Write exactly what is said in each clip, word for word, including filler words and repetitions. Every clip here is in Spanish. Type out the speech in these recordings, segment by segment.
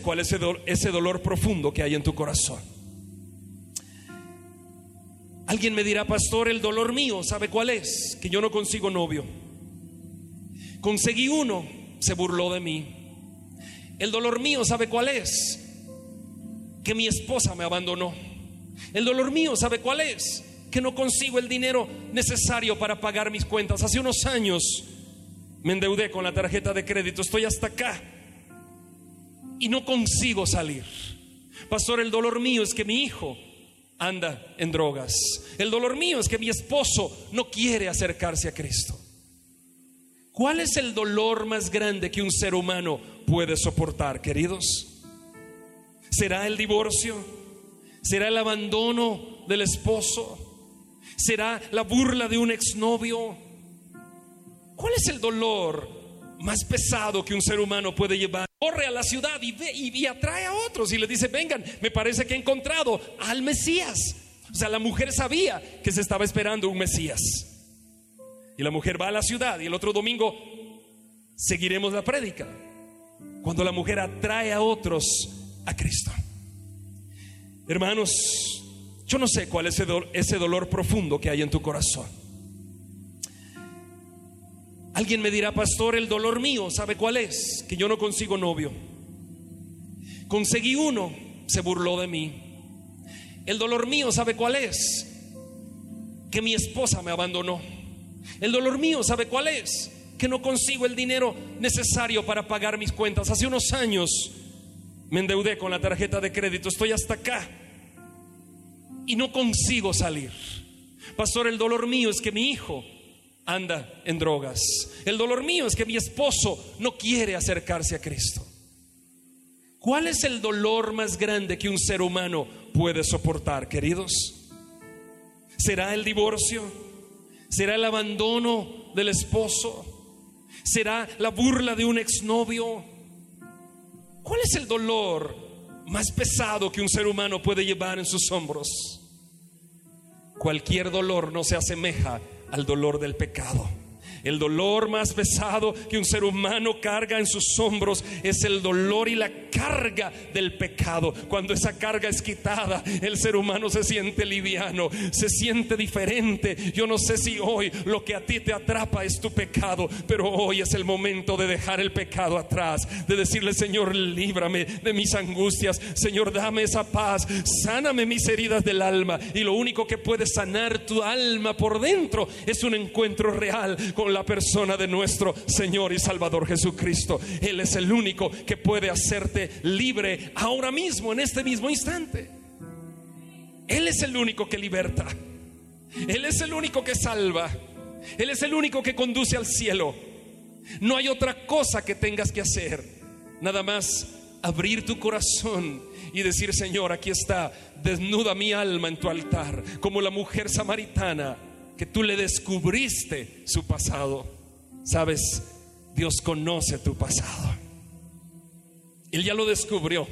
cuál es ese, do- ese dolor profundo que hay en tu corazón. Alguien me dirá: pastor, el dolor mío, ¿sabe cuál es? Que yo no consigo novio. Conseguí uno, se burló de mí. El dolor mío, ¿sabe cuál es? Que mi esposa me abandonó. El dolor mío, ¿sabe cuál es? Que no consigo el dinero necesario para pagar mis cuentas. Hace unos años me endeudé con la tarjeta de crédito. Estoy hasta acá y no consigo salir. Pastor, el dolor mío es que mi hijo anda en drogas. El dolor mío es que mi esposo no quiere acercarse a Cristo. ¿Cuál es el dolor más grande que un ser humano puede soportar, queridos? ¿Será el divorcio? ¿Será el abandono del esposo? ¿Será la burla de un exnovio? ¿Cuál es el dolor más pesado que un ser humano puede llevar? Corre a la ciudad y, ve, y, y atrae a otros y le dice: vengan, me parece que he encontrado al Mesías. O sea, la mujer sabía que se estaba esperando un Mesías. Y la mujer va a la ciudad y el otro domingo seguiremos la prédica. Cuando la mujer atrae a otros a Cristo. Hermanos, yo no sé cuál es ese, do- ese dolor profundo que hay en tu corazón. Alguien me dirá: pastor, el dolor mío, ¿sabe cuál es? Que yo no consigo novio. Conseguí uno, se burló de mí. El dolor mío, ¿sabe cuál es? Que mi esposa me abandonó. El dolor mío, ¿sabe cuál es? Que no consigo el dinero necesario para pagar mis cuentas. Hace unos años me endeudé con la tarjeta de crédito. Estoy hasta acá y no consigo salir. Pastor, el dolor mío es que mi hijo anda en drogas. El dolor mío es que mi esposo no quiere acercarse a Cristo. ¿Cuál es el dolor más grande que un ser humano puede soportar, queridos? ¿Será el divorcio? ¿Será el abandono del esposo? ¿Será la burla de un exnovio? ¿Cuál es el dolor más pesado que un ser humano puede llevar en sus hombros? Cualquier dolor no se asemeja al dolor del pecado. El dolor más pesado que un ser humano carga en sus hombros es el dolor y la carga del pecado. Cuando esa carga es quitada, el ser humano se siente liviano, se siente diferente. Yo no sé si hoy lo que a ti te atrapa es tu pecado, pero hoy es el momento de dejar el pecado atrás, de decirle: Señor, líbrame de mis angustias. Señor, dame esa paz, sáname mis heridas del alma. Y lo único que puede sanar tu alma por dentro es un encuentro real con la persona de nuestro Señor y Salvador Jesucristo. Él es el único que puede hacerte libre ahora mismo, en este mismo instante. Él es el único que liberta. Él es el único que salva. Él es el único que conduce al cielo. No hay otra cosa que tengas que hacer, nada más abrir tu corazón y decir: Señor, aquí está, desnuda mi alma en tu altar, como la mujer samaritana que tú le descubriste su pasado. Sabes, Dios conoce tu pasado. Él ya lo descubrió.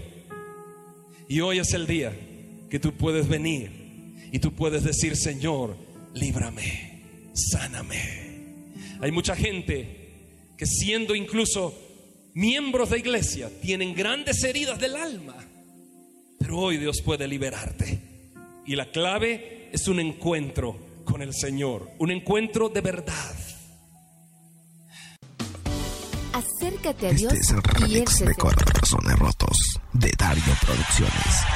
Y hoy es el día que tú puedes venir y tú puedes decir: Señor, líbrame, sáname. Hay mucha gente que, siendo incluso miembros de iglesia, tienen grandes heridas del alma, pero hoy Dios puede liberarte. Y la clave es un encuentro con el Señor, un encuentro de verdad. Acércate a Dios Este es el y Él remix se de acerca. Corazones Rotos de Dario Producciones.